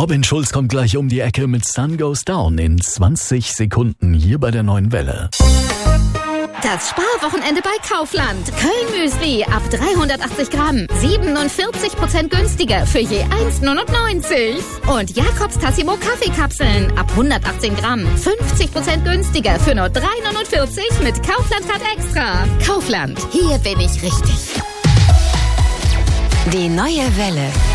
Robin Schulz kommt gleich um die Ecke mit Sun Goes Down in 20 Sekunden hier bei der Neuen Welle. Das Sparwochenende bei Kaufland. Köln-Müsli ab 380 Gramm. 47% günstiger für je 1,99. Und Jakobs Tassimo Kaffeekapseln ab 118 Gramm. 50% günstiger für nur 3,49 mit Kaufland-Card Extra. Kaufland, hier bin ich richtig. Die Neue Welle.